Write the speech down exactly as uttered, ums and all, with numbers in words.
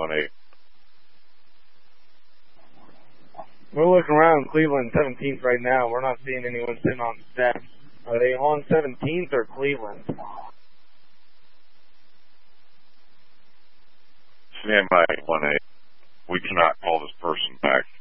one eight. We're looking around Cleveland seventeenth right now. We're not seeing anyone sitting on steps. Are they on seventeenth or Cleveland? Stand by one eight. We cannot call this person back.